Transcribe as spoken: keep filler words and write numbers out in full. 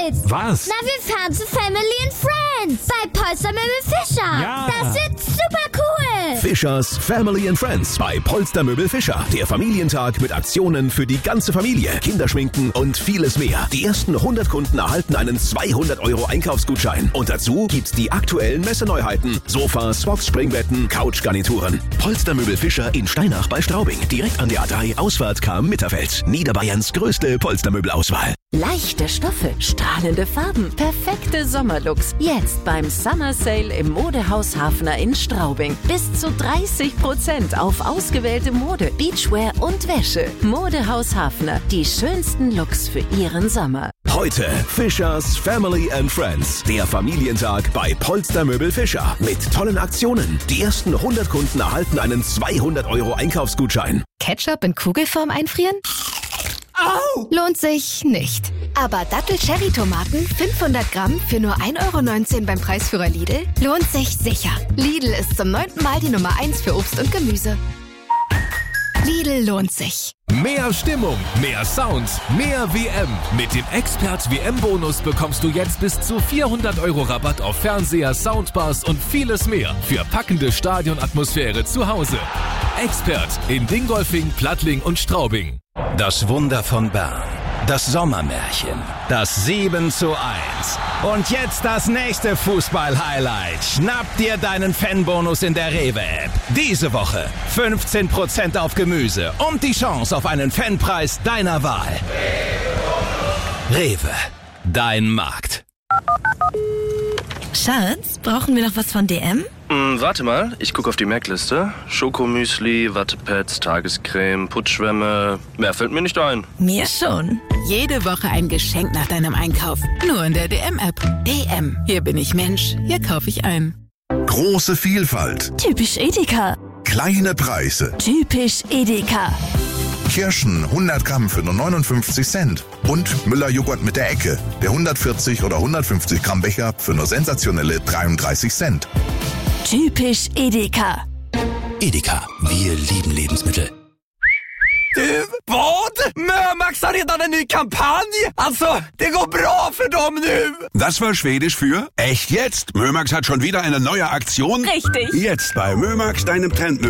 geht's. Was? Na, wir fahren zu Family and Friends bei Polstermöbel Fischer. Ja. Das wird super cool. Fischers Family and Friends bei Polstermöbel Fischer. Der Familientag mit Aktionen für die ganze Familie, Kinderschminken und vieles mehr. Die ersten hundert Kunden erhalten einen zweihundert Euro Einkaufsgutschein. Und dazu gibt's die aktuellen Messeneuheiten. Sofas, Boxspringbetten, Couchgarnituren. Polstermöbel Fischer in Steinach bei Straubing. Direkt an der A drei Ausfahrt Cham-Mitterfeld. Niederbayerns größte Polstermöbelauswahl. Leichte Stoffe, strahlende Farben, perfekte Sommerlooks. Jetzt beim Summer Sale im Modehaus Hafner in Straubing. Bis zu dreißig Prozent auf ausgewählte Mode, Beachwear und Wäsche. Modehaus Hafner, die schönsten Looks für Ihren Sommer. Heute Fischers Family and Friends. Der Familientag bei Polstermöbel Fischer. Mit tollen Aktionen. Die ersten hundert Kunden erhalten einen zweihundert Euro Einkaufsgutschein. Ketchup in Kugelform einfrieren? Au! Lohnt sich nicht. Aber Dattel-Cherry-Tomaten fünfhundert Gramm für nur ein Euro neunzehn beim Preisführer Lidl lohnt sich sicher. Lidl ist zum neunten Mal die Nummer eins für Obst und Gemüse. Lidl lohnt sich. Mehr Stimmung, mehr Sounds, mehr W M. Mit dem Expert W M-Bonus bekommst du jetzt bis zu vierhundert Euro Rabatt auf Fernseher, Soundbars und vieles mehr für packende Stadionatmosphäre zu Hause. Expert in Dingolfing, Plattling und Straubing. Das Wunder von Bern. Das Sommermärchen. Das sieben zu eins. Und jetzt das nächste Fußball-Highlight. Schnapp dir deinen Fanbonus in der Rewe-App. Diese Woche fünfzehn Prozent auf Gemüse und die Chance auf einen Fanpreis deiner Wahl. Rewe. Dein Markt. Schatz, brauchen wir noch was von D M? Mm, warte mal, ich gucke auf die Merkliste. Schokomüsli, Wattepads, Tagescreme, Putzschwämme. Mehr fällt mir nicht ein. Mir schon. Jede Woche ein Geschenk nach deinem Einkauf. Nur in der D M-App. D M. Hier bin ich Mensch. Hier kaufe ich ein. Große Vielfalt. Typisch Edeka. Kleine Preise. Typisch Edeka. Kirschen hundert Gramm für nur neunundfünfzig Cent. Und Müller-Joghurt mit der Ecke. Der hundertvierzig oder hundertfünfzig Gramm Becher für nur sensationelle dreiunddreißig Cent. Typisch Edeka. Edeka. Wir lieben Lebensmittel. Du, vad? Mömax har redan en ny kampanj! Alltså, det går bra för dem nu! Das war Schwedisch für echt jetzt. Mömax hat schon wieder eine neue Aktion. Richtig. Jetzt bei Mömax, deinem Trend